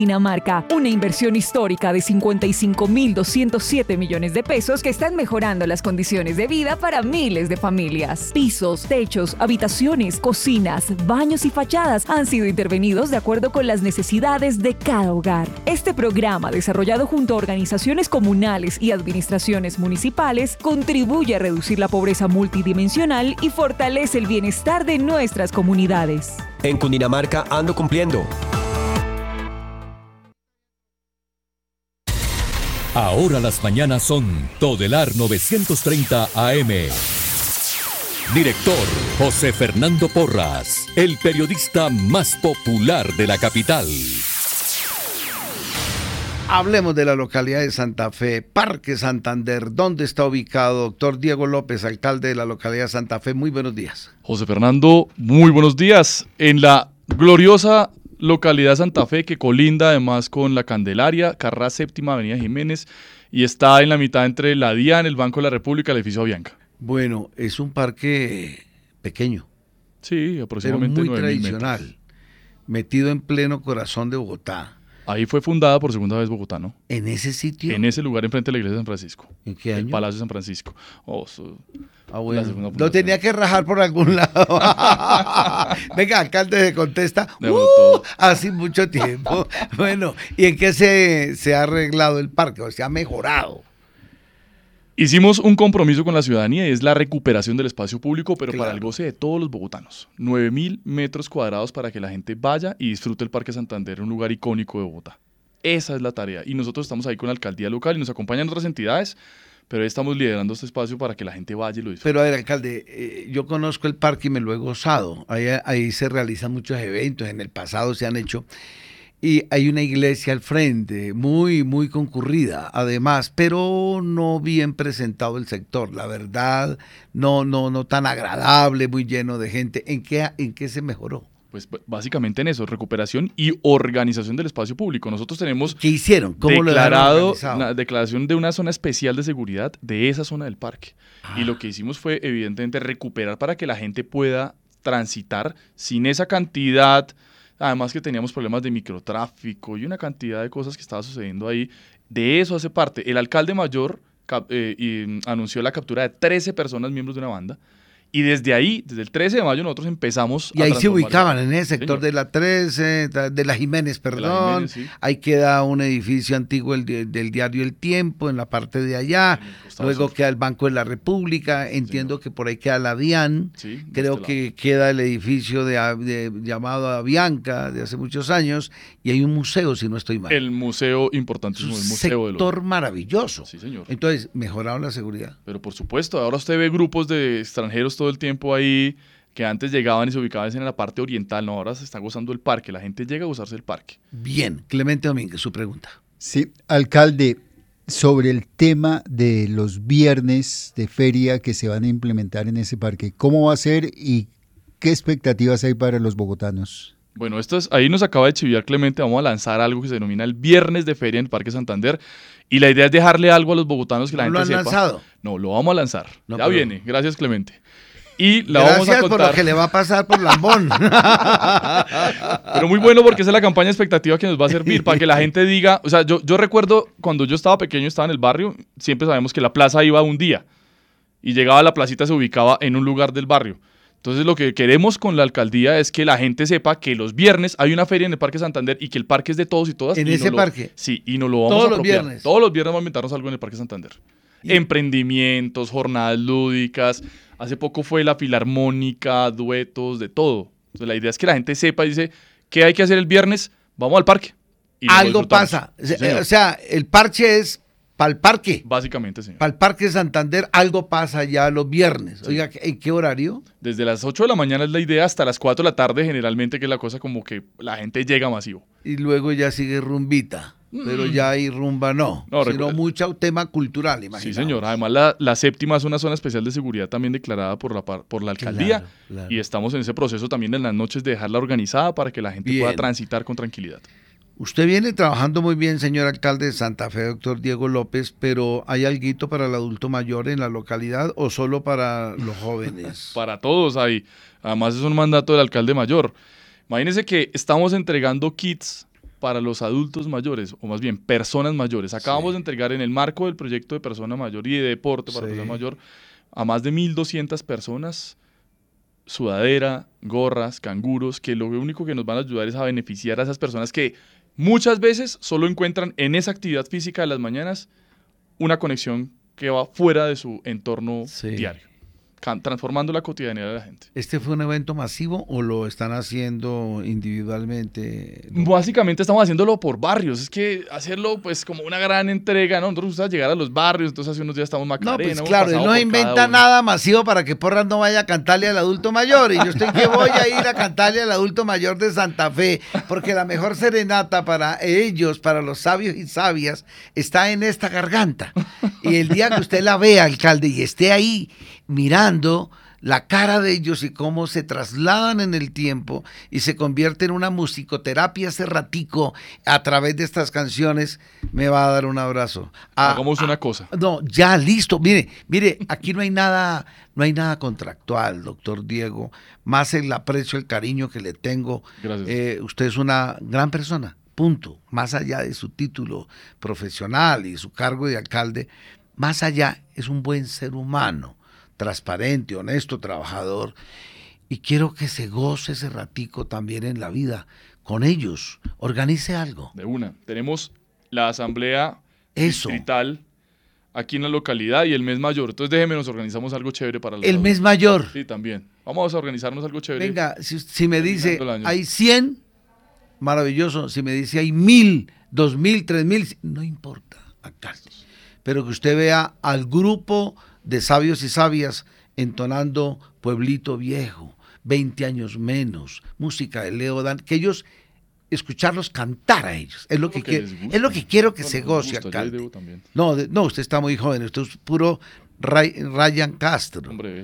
Dinamarca, una inversión histórica de 55.207 millones de pesos que están mejorando las condiciones de vida para miles de familias. Pisos, techos, habitaciones, cocinas, baños y fachadas han sido intervenidos de acuerdo con las necesidades de cada hogar. Este programa, desarrollado junto a organizaciones comunales y administraciones municipales, contribuye a reducir la pobreza multidimensional y fortalece el bienestar de nuestras comunidades. En Cundinamarca ando cumpliendo. Ahora las mañanas son Todelar 930 AM. Director José Fernando Porras, el periodista más popular de la capital. Hablemos de la localidad de Santa Fe, Parque Santander. ¿Dónde está ubicado? Doctor Diego López, alcalde de la localidad de Santa Fe. Muy buenos días. José Fernando, muy buenos días. En la gloriosa localidad de Santa Fe, que colinda además con La Candelaria, Carrá Séptima, Avenida Jiménez, y está en la mitad entre la DIAN, el Banco de la República, el edificio Avianca. Bueno, es un parque pequeño. Sí, aproximadamente pero muy 9.000 tradicional, metros. Metido en pleno corazón de Bogotá. Ahí fue fundada por segunda vez Bogotá, ¿no? ¿En ese sitio? En ese lugar, enfrente de la iglesia de San Francisco. ¿En qué año? El Palacio de San Francisco. Bueno, lo tenía que rajar por algún lado. Venga, alcalde, se contesta. Hace mucho tiempo. Bueno, ¿y en qué se ha arreglado el parque? ¿O se ha mejorado? Hicimos un compromiso con la ciudadanía y es la recuperación del espacio público, pero Claro. para el goce de todos los bogotanos. 9.000 metros cuadrados para que la gente vaya y disfrute el Parque Santander, un lugar icónico de Bogotá. Esa es la tarea. Y nosotros estamos ahí con la alcaldía local y nos acompañan otras entidades, pero ahí estamos liderando este espacio para que la gente vaya y lo disfrute. Pero a ver, alcalde, yo conozco el parque y me lo he gozado. Ahí se realizan muchos eventos, en el pasado se han hecho. Y hay una iglesia al frente, muy, muy concurrida, además, pero no bien presentado el sector, la verdad, no tan agradable, muy lleno de gente. ¿En qué se mejoró? Pues básicamente en eso, recuperación y organización del espacio público. Nosotros tenemos ¿Qué hicieron? ¿Cómo lo dejaron declarado organizado? una declaración de una zona especial de seguridad de esa zona del parque. Y lo que hicimos fue, evidentemente, recuperar para que la gente pueda transitar sin esa cantidad. Además que teníamos problemas de microtráfico y una cantidad de cosas que estaba sucediendo ahí. De eso hace parte. El alcalde mayor anunció la captura de 13 personas miembros de una banda. Y desde ahí, desde el 13 de mayo, nosotros empezamos Y ahí se transformar ubicaban, eso. en ese sector Señor. de la 13, de la Jiménez, perdón. De la Jiménez, sí. Ahí queda un edificio antiguo del diario El Tiempo, en la parte de allá. En el costado Luego sur. queda el Banco de la República. Entiendo que por ahí queda la DIAN. Sí, de Creo este que queda el edificio llamado Avianca, de hace muchos años. Y hay un museo, si no estoy mal. El museo importantísimo, el Museo del sector maravilloso. Sí, señor. Entonces, mejoraron la seguridad. Pero por supuesto, ahora usted ve grupos de extranjeros todo el tiempo ahí que antes llegaban y se ubicaban en la parte oriental, no, ahora se está gozando el parque, la gente llega a gozarse del parque. Bien, Clemente Domínguez, su pregunta. Sí, alcalde, sobre el tema de los viernes de feria que se van a implementar en ese parque, ¿cómo va a ser y qué expectativas hay para los bogotanos? Bueno, ahí nos acaba de chiviar Clemente, vamos a lanzar algo que se denomina el Viernes de Feria en el Parque Santander y la idea es dejarle algo a los bogotanos que la ¿No gente sepa. lo han lanzado? No, lo vamos a lanzar, No, ya pero- viene, gracias Clemente. Y la Gracias vamos a por contar. lo que le va a pasar por Lambón. Pero muy bueno porque esa es la campaña expectativa que nos va a servir para que la gente diga, o sea, yo recuerdo cuando yo estaba pequeño, estaba en el barrio, siempre sabemos que la plaza iba un día y llegaba a la placita, se ubicaba en un lugar del barrio. Entonces lo que queremos con la alcaldía es que la gente sepa que los viernes hay una feria en el Parque Santander y que el parque es de todos y todas. ¿En y ese parque? Sí, y nos lo vamos Todos a los apropiar. viernes. Todos los viernes vamos a inventarnos algo en el Parque Santander. Emprendimientos, jornadas lúdicas, hace poco fue la filarmónica, duetos, de todo. Entonces la idea es que la gente sepa y dice, ¿qué hay que hacer el viernes? Vamos al parque. Y nos lo Algo disfrutamos. pasa. Sí, señor. O sea, el parche es para el parque. Básicamente, señor. Para el Parque Santander, algo pasa ya los viernes. Sí. Oiga, ¿en qué horario? Desde las 8 de la mañana es la idea hasta las 4 de la tarde generalmente, que es la cosa como que la gente llega masivo. Y luego ya sigue rumbita. Pero ya hay rumba no. No, sino recuerda- mucho tema cultural, imagínate. Sí, señor. Además, la séptima es una zona especial de seguridad también declarada por la alcaldía. Claro, claro. Y estamos en ese proceso también en las noches de dejarla organizada para que la gente Bien. pueda transitar con tranquilidad. Usted viene trabajando muy bien, señor alcalde de Santa Fe, doctor Diego López, pero ¿hay alguito para el adulto mayor en la localidad o solo para los jóvenes? Para todos ahí. Además es un mandato del alcalde mayor. Imagínense que estamos entregando kits para los adultos mayores, o más bien personas mayores. Acabamos de entregar en el marco del proyecto de persona mayor y de deporte para persona mayor a más de 1.200 personas, sudadera, gorras, canguros, que lo único que nos van a ayudar es a beneficiar a esas personas que muchas veces solo encuentran en esa actividad física de las mañanas una conexión que va fuera de su entorno diario, transformando la cotidianidad de la gente. ¿Este fue un evento masivo o lo están haciendo individualmente? Básicamente estamos haciéndolo por barrios, es que hacerlo pues como una gran entrega, ¿no? Nosotros gusta llegar a los barrios, entonces hace unos días estamos Macarena. No, pues claro, él no inventa nada masivo para que Porras no vaya a cantarle al adulto mayor, y yo estoy que voy a ir a cantarle al adulto mayor de Santa Fe, porque la mejor serenata para ellos, para los sabios y sabias, está en esta garganta, y el día que usted la vea, alcalde, y esté ahí mirando la cara de ellos y cómo se trasladan en el tiempo y se convierte en una musicoterapia hace ratico a través de estas canciones, me va a dar un abrazo. Hagamos una cosa. No, ya listo. Mire, aquí no hay nada contractual, doctor Diego, más el aprecio, el cariño que le tengo. Gracias. Usted es una gran persona, punto. Más allá de su título profesional y su cargo de alcalde, más allá es un buen ser humano, transparente, honesto, trabajador, y quiero que se goce ese ratico también en la vida con ellos. Organice algo. De una. Tenemos la asamblea distrital aquí en la localidad y el mes mayor. Entonces déjeme, nos organizamos algo chévere para el mes mayor. Sí, también. Vamos a organizarnos algo chévere. Venga, si me dice hay 100, maravilloso. Si me dice hay 1.000, 2.000, 3.000, no importa, alcalde. Pero que usted vea al grupo de sabios y sabias entonando Pueblito Viejo, 20 años menos, música de Leo Dan, que ellos, escucharlos cantar a ellos, es lo que quiero que se goce, alcalde. No, usted está muy joven, usted es puro Ryan Castro. Hombre,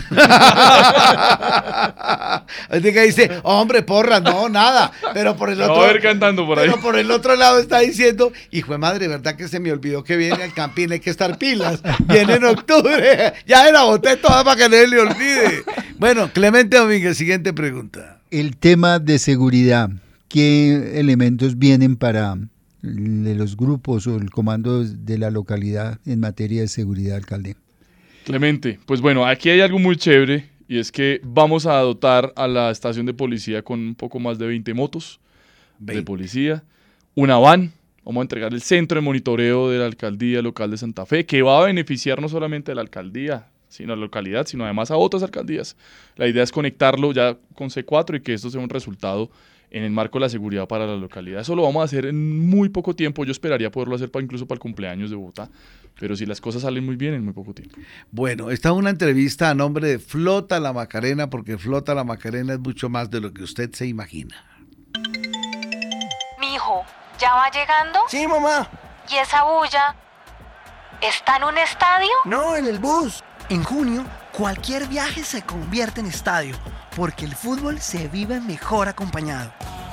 Así que dice, hombre, Porras, no, nada. Pero por el otro, a ver cantando por ahí. Pero por el otro lado está diciendo, hijo de madre, ¿verdad que se me olvidó que viene al Campín? Hay que estar pilas. Viene en octubre. Ya la boté toda para que no se le olvide. Bueno, Clemente Domínguez, siguiente pregunta. El tema de seguridad, ¿qué elementos vienen para de los grupos o el comando de la localidad en materia de seguridad, alcalde? Clemente, pues bueno, aquí hay algo muy chévere y es que vamos a dotar a la estación de policía con un poco más de 20 motos de policía, una van, vamos a entregar el centro de monitoreo de la alcaldía local de Santa Fe, que va a beneficiar no solamente a la alcaldía, sino a la localidad, sino además a otras alcaldías. La idea es conectarlo ya con C4 y que esto sea un resultado en el marco de la seguridad para la localidad. Eso lo vamos a hacer en muy poco tiempo. Yo esperaría poderlo hacer incluso para el cumpleaños de Bogotá, pero si las cosas salen muy bien, en muy poco tiempo. Bueno, está una entrevista a nombre de Flota La Macarena, porque Flota La Macarena es mucho más de lo que usted se imagina. Mijo, ¿ya va llegando? Sí, mamá. ¿Y esa bulla? ¿Está en un estadio? No, en el bus. En junio, cualquier viaje se convierte en estadio, porque el fútbol se vive mejor acompañado.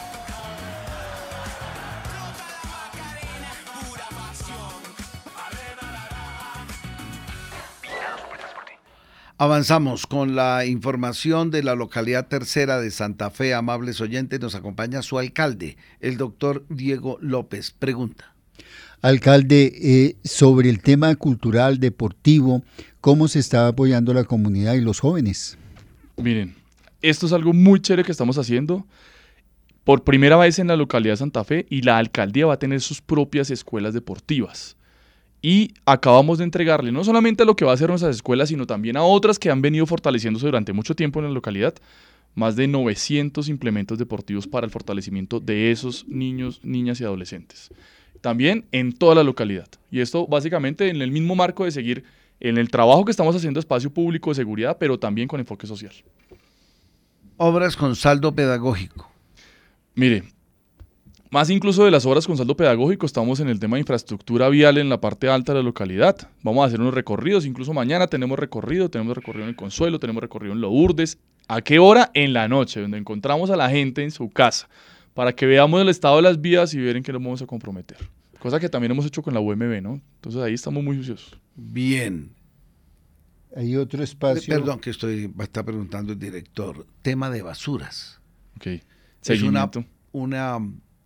Avanzamos con la información de la localidad tercera de Santa Fe. Amables oyentes, nos acompaña su alcalde, el doctor Diego López. Pregunta. Alcalde, sobre el tema cultural, deportivo, ¿cómo se está apoyando la comunidad y los jóvenes? Miren, esto es algo muy chévere que estamos haciendo por primera vez en la localidad de Santa Fe, y la alcaldía va a tener sus propias escuelas deportivas. Y acabamos de entregarle no solamente a lo que va a hacer nuestras escuelas, sino también a otras que han venido fortaleciéndose durante mucho tiempo en la localidad, más de 900 implementos deportivos para el fortalecimiento de esos niños, niñas y adolescentes. También en toda la localidad. Y esto básicamente en el mismo marco de seguir en el trabajo que estamos haciendo de espacio público de seguridad, pero también con enfoque social. Obras con saldo pedagógico. Mire, más incluso de las obras con saldo pedagógico, estamos en el tema de infraestructura vial en la parte alta de la localidad. Vamos a hacer unos recorridos, incluso mañana tenemos recorrido en el Consuelo, tenemos recorrido en Lourdes. ¿A qué hora? En la noche, donde encontramos a la gente en su casa, para que veamos el estado de las vías y ver en qué nos vamos a comprometer. Cosa que también hemos hecho con la UMB, ¿no? Entonces ahí estamos muy juiciosos. Bien. Hay otro espacio. Perdón, que está preguntando el director. Tema de basuras. Ok. Seguimiento. Es una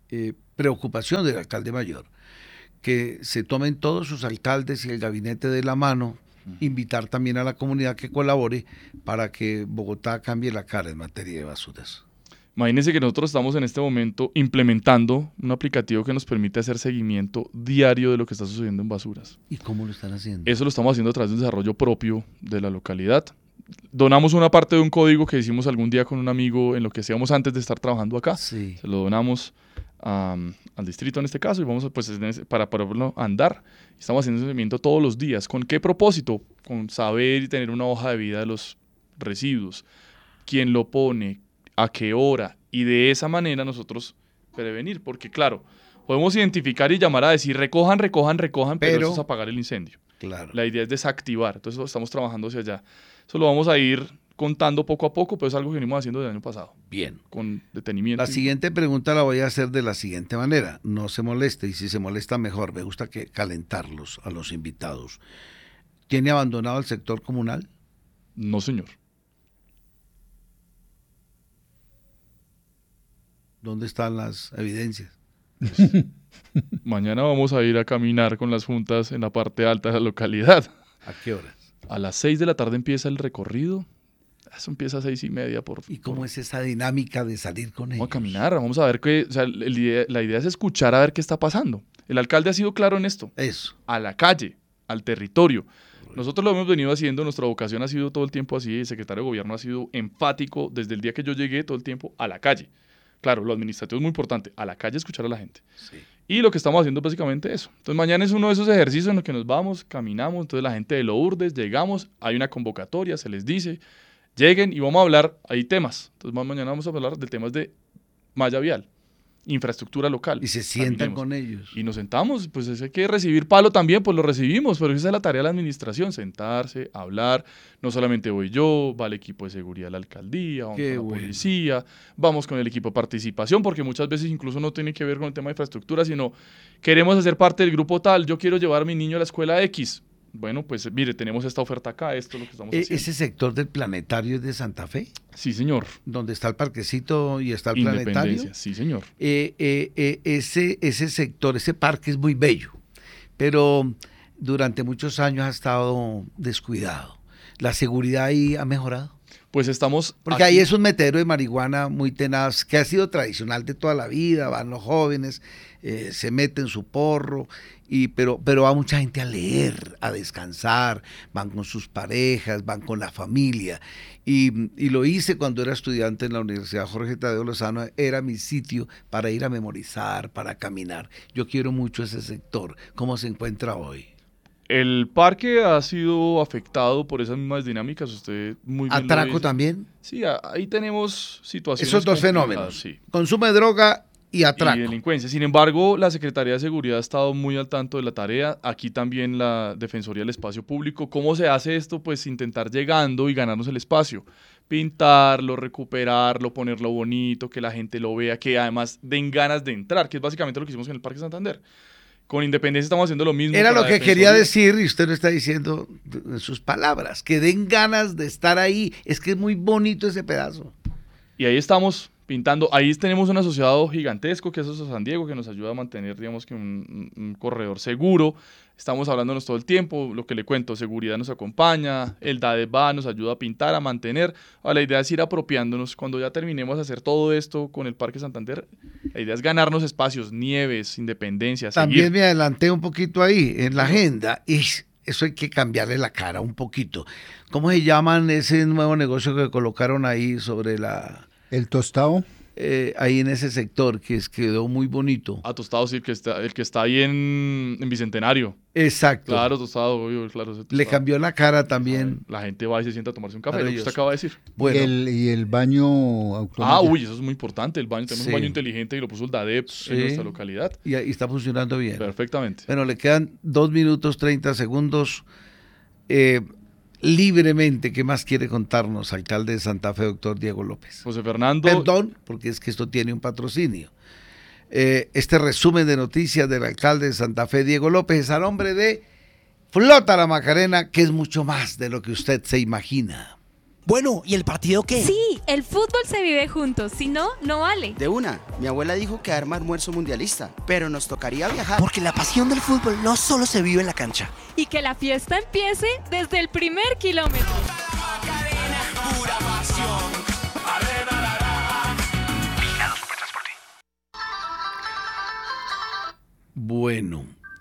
preocupación del alcalde mayor, que se tomen todos sus alcaldes y el gabinete de la mano, invitar también a la comunidad que colabore para que Bogotá cambie la cara en materia de basuras. Imagínense que nosotros estamos en este momento implementando un aplicativo que nos permite hacer seguimiento diario de lo que está sucediendo en basuras. ¿Y cómo lo están haciendo? Eso lo estamos haciendo a través de un desarrollo propio de la localidad. Donamos una parte de un código que hicimos algún día con un amigo en lo que hacíamos antes de estar trabajando acá. Sí. Se lo donamos al distrito en este caso y vamos pues, para poderlo andar. Estamos haciendo seguimiento todos los días. ¿Con qué propósito? Con saber y tener una hoja de vida de los residuos. ¿Quién lo pone? ¿A qué hora? Y de esa manera nosotros prevenir. Porque claro, podemos identificar y llamar a decir recojan, pero eso es apagar el incendio. Claro. La idea es desactivar. Entonces estamos trabajando hacia allá. Eso lo vamos a ir contando poco a poco, pero es algo que venimos haciendo desde el año pasado. Bien. Con detenimiento. La siguiente pregunta la voy a hacer de la siguiente manera. No se moleste, y si se molesta mejor. Me gusta que calentarlos a los invitados. ¿Tiene abandonado el sector comunal? No, señor. ¿Dónde están las evidencias? Mañana vamos a ir a caminar con las juntas en la parte alta de la localidad. ¿A qué horas? A las 6 de la tarde empieza el recorrido. Eso empieza a 6:30. ¿Y cómo es esa dinámica de salir con ellos? Vamos a caminar, vamos a ver qué. O sea, la idea es escuchar a ver qué está pasando. El alcalde ha sido claro en esto. Eso. A la calle, al territorio. Nosotros lo hemos venido haciendo, nuestra vocación ha sido todo el tiempo así, el secretario de gobierno ha sido enfático desde el día que yo llegué, todo el tiempo a la calle. Claro, lo administrativo es muy importante, a la calle escuchar a la gente. Sí. Y lo que estamos haciendo es básicamente eso. Entonces mañana es uno de esos ejercicios en los que nos vamos, caminamos, entonces la gente de Lourdes, llegamos, hay una convocatoria, se les dice, lleguen y vamos a hablar, hay temas. Entonces mañana vamos a hablar de temas de malla vial, infraestructura local. Y se sientan caminemos. con ellos. Y nos sentamos, pues hay que recibir palo también, pues lo recibimos, pero esa es la tarea de la administración, sentarse, hablar, no solamente voy yo, va el equipo de seguridad de la alcaldía, vamos Qué con la bueno. policía, vamos con el equipo de participación, porque muchas veces incluso no tiene que ver con el tema de infraestructura, sino queremos hacer parte del grupo tal, yo quiero llevar a mi niño a la escuela X. Bueno, pues mire, tenemos esta oferta acá, esto es lo que estamos haciendo. ¿Ese sector del planetario es de Santa Fe? Sí, señor. ¿Donde está el parquecito y está el planetario? Independencia, sí, señor. Ese sector, ese parque es muy bello, pero durante muchos años ha estado descuidado. ¿La seguridad ahí ha mejorado? Pues estamos... Porque aquí. ahí es un metedero de marihuana muy tenaz, que ha sido tradicional de toda la vida, van los jóvenes, se meten su porro, pero va mucha gente a leer, a descansar, van con sus parejas, van con la familia. Y lo hice cuando era estudiante en la Universidad Jorge Tadeo Lozano, era mi sitio para ir a memorizar, para caminar. Yo quiero mucho ese sector. ¿Cómo se encuentra hoy? El parque ha sido afectado por esas mismas dinámicas, usted muy bien lo ¿Atraco dice. también? Sí, ahí tenemos situaciones Esos dos complicadas, fenómenos, sí. consumo de droga y atraco. Y delincuencia. Sin embargo, la Secretaría de Seguridad ha estado muy al tanto de la tarea. Aquí también la Defensoría del Espacio Público. ¿Cómo se hace esto? Pues intentar llegando y ganarnos el espacio. Pintarlo, recuperarlo, ponerlo bonito, que la gente lo vea, que además den ganas de entrar, que es básicamente lo que hicimos en el Parque Santander. Con Independencia estamos haciendo lo mismo. Era para lo que Defensoría. quería decir, y usted lo está diciendo en sus palabras, que den ganas de estar ahí. Es que es muy bonito ese pedazo. Y ahí estamos pintando. Ahí tenemos un asociado gigantesco que es Oso San Diego, que nos ayuda a mantener, digamos, que un corredor seguro. Estamos hablándonos todo el tiempo, lo que le cuento, seguridad nos acompaña, el DADE va, nos ayuda a pintar, a mantener. La idea es ir apropiándonos. Cuando ya terminemos de hacer todo esto con el Parque Santander, la idea es ganarnos espacios, Nieves, Independencia, También seguir. me adelanté un poquito ahí en la agenda y eso hay que cambiarle la cara un poquito. ¿Cómo se llaman ese nuevo negocio que colocaron ahí sobre la... El tostado. Ahí en ese sector que quedó muy bonito? A Tostado, sí, el que está ahí en Bicentenario. Exacto. Claro, Tostado, obvio, claro. ese Le Tostado. cambió la cara también. La gente va y se sienta a tomarse un café, lo que usted Maravilloso. acaba de decir. Bueno, Y el baño automático. Eso es muy importante, el baño. Tenemos Sí. un baño inteligente y lo puso el DADEP Sí. en nuestra localidad. y ahí está funcionando bien. Perfectamente. Bueno, le quedan 2 minutos 30 segundos. Libremente, ¿qué más quiere contarnos, alcalde de Santa Fe, doctor Diego López? José Fernando. Perdón, porque es que esto tiene un patrocinio. Este resumen de noticias del alcalde de Santa Fe, Diego López, es a nombre de Flota La Macarena, que es mucho más de lo que usted se imagina. Bueno, ¿y el partido qué? Sí, el fútbol se vive juntos, si no, no vale. De una, mi abuela dijo que arma almuerzo mundialista, pero nos tocaría viajar. Porque la pasión del fútbol no solo se vive en la cancha. Y que la fiesta empiece desde el primer kilómetro. Bueno,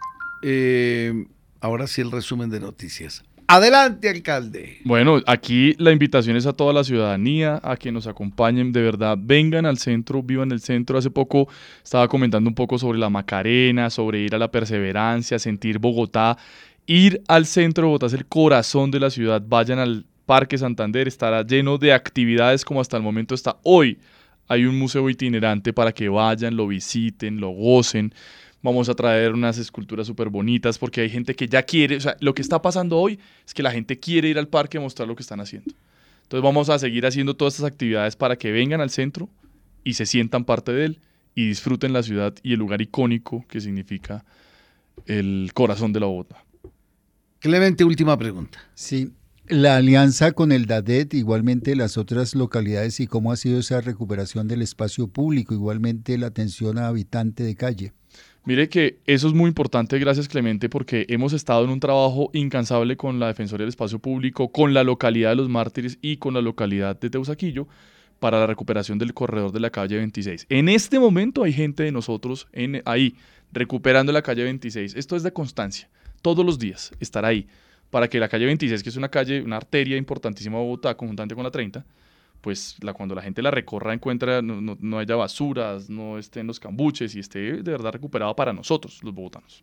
ahora sí el resumen de noticias. Adelante, alcalde. Bueno, aquí la invitación es a toda la ciudadanía, a que nos acompañen, de verdad, vengan al centro, vivan el centro. Hace poco estaba comentando un poco sobre la Macarena, sobre ir a la Perseverancia, sentir Bogotá. Ir al centro de Bogotá es el corazón de la ciudad. Vayan al Parque Santander, estará lleno de actividades como hasta el momento está hoy. Hay un museo itinerante para que vayan, lo visiten, lo gocen. Vamos a traer unas esculturas súper bonitas porque hay gente que ya quiere, o sea, lo que está pasando hoy es que la gente quiere ir al parque a mostrar lo que están haciendo. Entonces vamos a seguir haciendo todas estas actividades para que vengan al centro y se sientan parte de él y disfruten la ciudad y el lugar icónico que significa el corazón de la Bogotá. Clemente, última pregunta. Sí, la alianza con el DADET, igualmente las otras localidades y cómo ha sido esa recuperación del espacio público, igualmente la atención a habitante de calle. Mire que eso es muy importante, gracias Clemente, porque hemos estado en un trabajo incansable con la Defensoría del Espacio Público, con la localidad de Los Mártires y con la localidad de Teusaquillo para la recuperación del corredor de la calle 26. En este momento hay gente de nosotros ahí recuperando la calle 26. Esto es de constancia, todos los días estar ahí para que la calle 26, que es una calle, una arteria importantísima de Bogotá, conjuntamente con la 30, pues cuando la gente la recorra encuentra, no haya basuras, no esté en los cambuches y esté de verdad recuperado para nosotros, los bogotanos.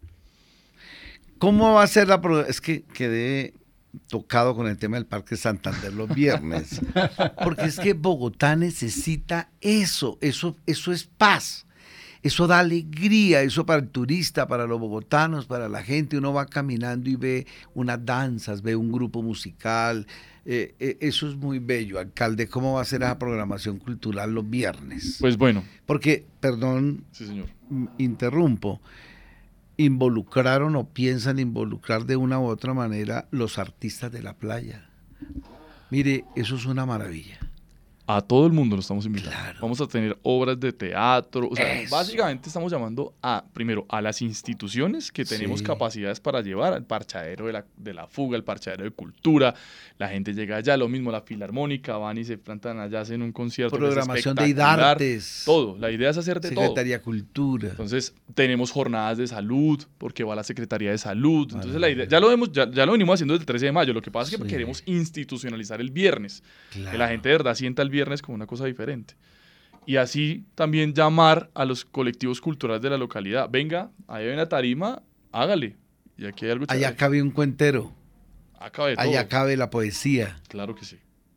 ¿Cómo va a ser Es que quedé tocado con el tema del Parque Santander los viernes, porque es que Bogotá necesita eso es paz. Eso da alegría, eso para el turista, para los bogotanos, para la gente. Uno va caminando y ve unas danzas, ve un grupo musical. Eso es muy bello. Alcalde, ¿cómo va a ser esa programación cultural los viernes? Pues bueno. Porque, perdón, sí, señor, interrumpo, involucraron o piensan involucrar de una u otra manera los artistas de la playa. Mire, eso es una maravilla. A todo el mundo lo estamos invitando. Claro. Vamos a tener obras de teatro. O sea, básicamente estamos llamando primero a las instituciones que tenemos capacidades para llevar, al parchadero de la fuga, al parchadero de cultura. La gente llega allá, lo mismo la filarmónica, van y se plantan allá, hacen un concierto. Programación de IDARTES. Todo. La idea es hacer de todo. Secretaría de Cultura. Entonces, tenemos jornadas de salud, porque va la Secretaría de Salud. Entonces, la idea, ya lo venimos haciendo desde el 13 de mayo. Lo que pasa es que queremos institucionalizar el viernes. Claro. Que la gente de verdad sienta el viernes como una cosa diferente. Y así también llamar a los colectivos culturales de la localidad. Venga, ahí hay una tarima, hágale. Y aquí hay algo chévere. Allá cabe un cuentero. Cabe todo. Allá cabe la poesía. Claro que sí.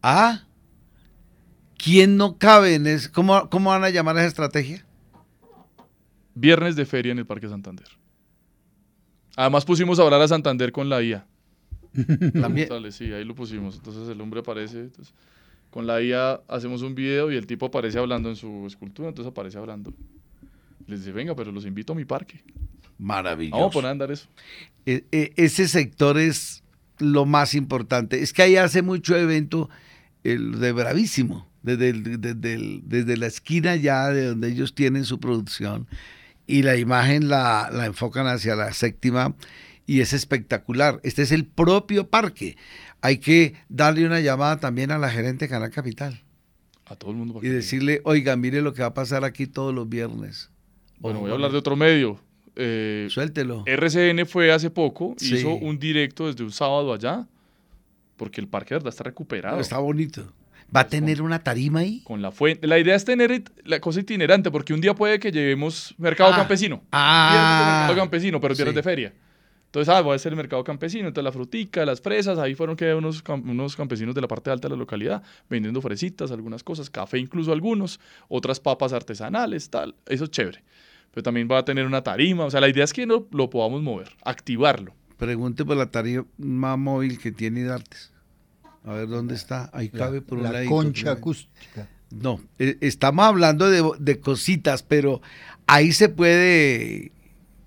¿Quién no cabe en eso? ¿Cómo van a llamar a esa estrategia? Viernes de feria en el Parque Santander. Además pusimos a hablar a Santander con la IA. También. Sí, ahí lo pusimos. Entonces el hombre aparece... Entonces, con la IA hacemos un video y el tipo aparece hablando en su escultura, entonces aparece hablando. Les dice, venga, pero los invito a mi parque. Maravilloso. Vamos a poner a andar eso. Ese sector es lo más importante. Es que ahí hace mucho evento de Bravísimo, desde la esquina ya de donde ellos tienen su producción, y la imagen la enfocan hacia la séptima y es espectacular. Este es el propio parque. Hay que darle una llamada también a la gerente de Canal Capital. A todo el mundo. Y decirle, oiga, mire lo que va a pasar aquí todos los viernes. Bueno, voy a hablar de otro medio. Suéltelo. RCN fue hace poco, hizo un directo desde un sábado allá, porque el parque de verdad está recuperado. Está bonito. ¿Va a tener una tarima ahí? Con la fuente. La idea es tener la cosa itinerante, porque un día puede que llevemos mercado campesino. Mercado campesino, pero viernes de feria. Entonces, voy a hacer el mercado campesino, entonces la frutica, las fresas, ahí fueron que unos campesinos de la parte alta de la localidad vendiendo fresitas, algunas cosas, café incluso algunos, otras papas artesanales, tal, eso es chévere. Pero también va a tener una tarima, o sea, la idea es que lo podamos mover, activarlo. Pregunte por la tarima móvil que tiene IDARTES. A ver dónde está, ahí cabe por un lado. La concha acústica. No, estamos hablando de cositas, pero ahí se puede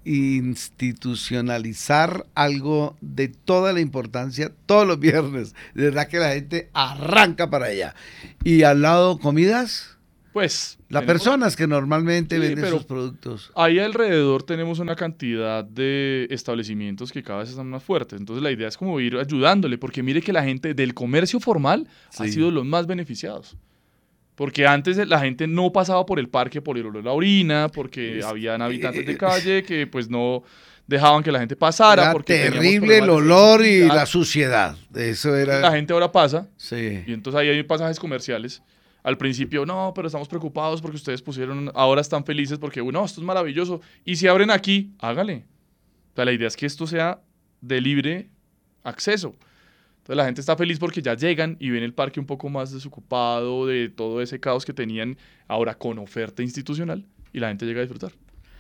institucionalizar algo de toda la importancia todos los viernes. De verdad que la gente arranca para allá. Y al lado, comidas. Pues Las personas que normalmente venden sus productos. Ahí alrededor tenemos una cantidad de establecimientos que cada vez están más fuertes. Entonces la idea es como ir ayudándole, porque mire que la gente del comercio formal ha sido los más beneficiados. Porque antes la gente no pasaba por el parque por el olor a la orina, porque habían habitantes de calle que pues no dejaban que la gente pasara. Era porque terrible el olor y la suciedad. Eso era. La gente ahora pasa. Sí. Y entonces ahí hay pasajes comerciales. Al principio, no, pero estamos preocupados porque ustedes pusieron, ahora están felices porque, no, esto es maravilloso. Y si abren aquí, hágale. O sea, la idea es que esto sea de libre acceso. Entonces la gente está feliz porque ya llegan y ven el parque un poco más desocupado de todo ese caos que tenían ahora con oferta institucional y la gente llega a disfrutar.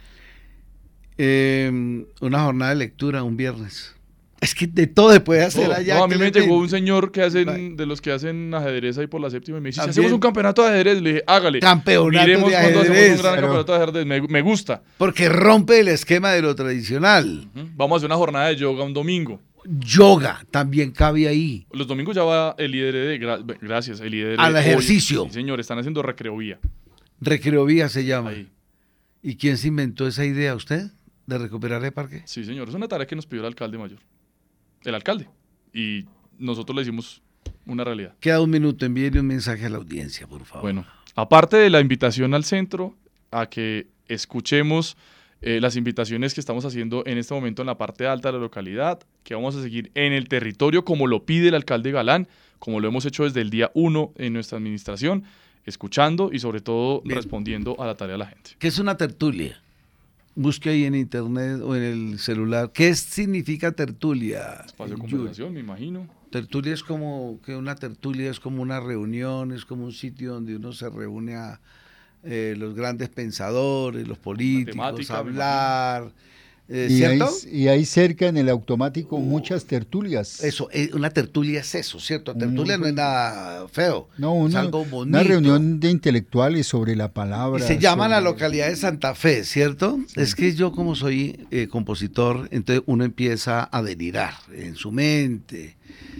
Una jornada de lectura un viernes. Es que de todo se puede hacer allá. No, a mí me llegó un señor que de los que hacen ajedrez ahí por la séptima y me dice, si hacemos un campeonato de ajedrez, le dije, hágale. Campeonato Miremos de cuando ajedrez. hacemos un gran campeonato de ajedrez, me gusta. Porque rompe el esquema de lo tradicional. Vamos a hacer una jornada de yoga un domingo. Yoga también cabe ahí. Los domingos ya va el IDD, gracias, el IDD. Al ejercicio. Sí, señor, están haciendo recreovía. Recreovía se llama. Ahí. ¿Y quién se inventó esa idea? ¿Usted? ¿De recuperar el parque? Sí, señor, es una tarea que nos pidió el alcalde mayor. El alcalde. Y nosotros le hicimos una realidad. Queda un minuto, envíele un mensaje a la audiencia, por favor. Bueno, aparte de la invitación al centro, a que escuchemos las invitaciones que estamos haciendo en este momento en la parte alta de la localidad, que vamos a seguir en el territorio como lo pide el alcalde Galán, como lo hemos hecho desde el día 1 en nuestra administración, escuchando y sobre todo respondiendo a la tarea de la gente. ¿Qué es una tertulia? Busque ahí en internet o en el celular. ¿Qué significa tertulia? Espacio de conversación, me imagino. Tertulia es como que una tertulia es como una reunión, es como un sitio donde uno se reúne a los grandes pensadores, los políticos, a hablar. ¿Cierto? Y hay cerca en el automático muchas tertulias. Eso, una tertulia es eso, ¿cierto? Tertulia no es nada feo, no, es algo bonito. Una reunión de intelectuales sobre la palabra. Y se llama la localidad de Santa Fe, ¿cierto? Sí. Es que yo como soy compositor, entonces uno empieza a delirar en su mente.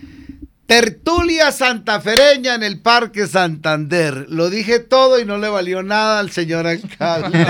Tertulia santafereña en el Parque Santander. Lo dije todo y no le valió nada al señor alcalde.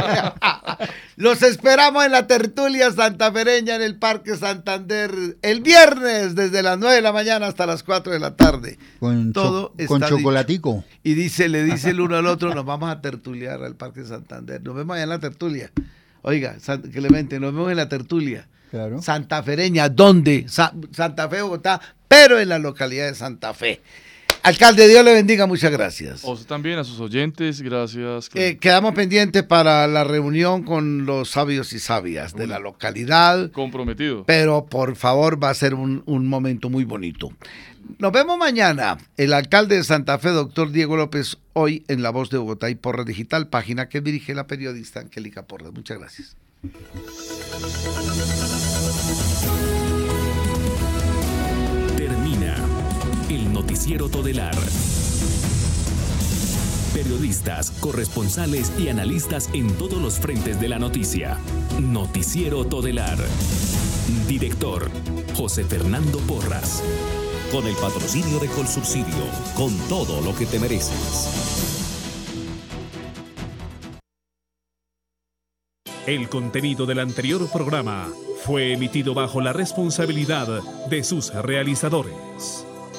Los esperamos en la tertulia santafereña en el Parque Santander el viernes desde las 9 de la mañana hasta las 4 de la tarde. Con chocolatico. Y le dice el uno al otro, nos vamos a tertuliar al Parque Santander. Nos vemos allá en la tertulia. Oiga, Clemente, nos vemos en la tertulia. Claro. Santafereña, ¿dónde? Santa Fe, Bogotá, pero en la localidad de Santa Fe. Alcalde, Dios le bendiga, muchas gracias. A usted también, a sus oyentes, gracias. Quedamos pendientes para la reunión con los sabios y sabias de la localidad. Comprometido. Pero por favor va a ser un momento muy bonito. Nos vemos mañana. El alcalde de Santa Fe, doctor Diego López, hoy en La Voz de Bogotá y Porras Digital, página que dirige la periodista Angélica Porras. Muchas gracias. Termina el noticiero Todelar. Periodistas, corresponsales y analistas en todos los frentes de la noticia. Noticiero Todelar. Director, José Fernando Porras. Con el patrocinio de Colsubsidio, con todo lo que te mereces. El contenido del anterior programa fue emitido bajo la responsabilidad de sus realizadores.